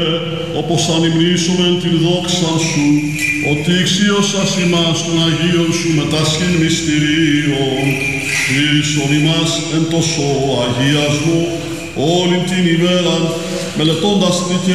όπως ανυμνήσουμε την δόξα σου, ότι εξίωσας ημάς των Αγίων σου μετάσχην μυστηρίων, κλείσον ημάς εν τόσο αγίασμο όλη την ημέρα, μελετώντας την